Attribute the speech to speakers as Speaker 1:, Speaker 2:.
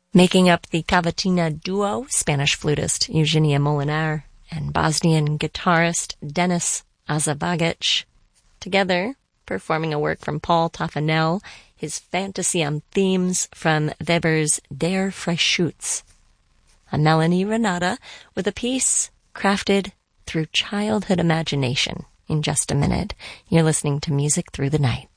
Speaker 1: Making up the Cavatina duo, Spanish flutist Eugenia Molinar and Bosnian guitarist Denis Azavagic. Together, performing a work from Paul Taffanel, his fantasy on themes from Weber's Der Freischütz. I'm Melanie Renata with a piece crafted through childhood imagination. In just a minute, you're listening to Music Through the Night.